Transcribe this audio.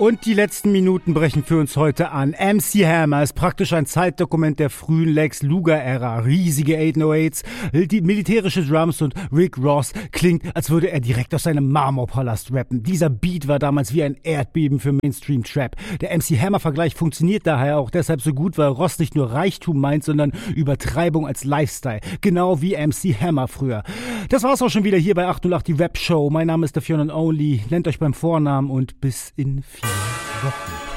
Und die letzten Minuten brechen für uns heute an. MC Hammer ist praktisch ein Zeitdokument der frühen Lex Luger-Ära. Riesige 808s, die militärische Drums und Rick Ross klingt, als würde er direkt aus seinem Marmorpalast rappen. Dieser Beat war damals wie ein Erdbeben für Mainstream-Trap. Der MC Hammer-Vergleich funktioniert daher auch deshalb so gut, weil Ross nicht nur Reichtum meint, sondern Übertreibung als Lifestyle. Genau wie MC Hammer früher. Das war's auch schon wieder hier bei 808, die Rap-Show. Mein Name ist der One and Only. Nennt euch beim Vornamen und bis in 4 Wochen.